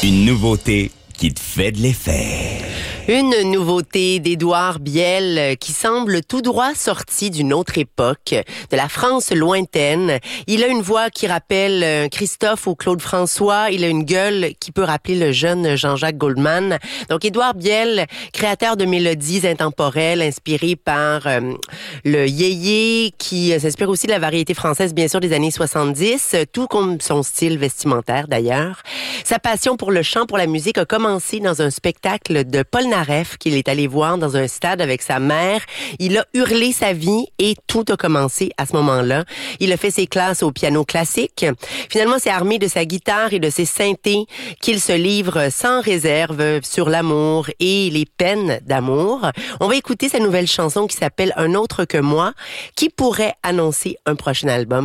Une nouveauté qui te fait de l'effet. Une nouveauté d'Édouard Biel qui semble tout droit sorti d'une autre époque, de la France lointaine. Il a une voix qui rappelle Christophe ou Claude François. Il a une gueule qui peut rappeler le jeune Jean-Jacques Goldman. Donc Édouard Biel, créateur de mélodies intemporelles inspirées par le yéyé, qui s'inspire aussi de la variété française, bien sûr, des années 70, tout comme son style vestimentaire d'ailleurs. Sa passion pour le chant, pour la musique a commencé dans un spectacle de Paul Naref qu'il est allé voir dans un stade avec sa mère. Il a hurlé sa vie et tout a commencé à ce moment-là. Il a fait ses classes au piano classique. Finalement, c'est armé de sa guitare et de ses synthés qu'il se livre sans réserve sur l'amour et les peines d'amour. On va écouter sa nouvelle chanson qui s'appelle Un autre que moi, qui pourrait annoncer un prochain album.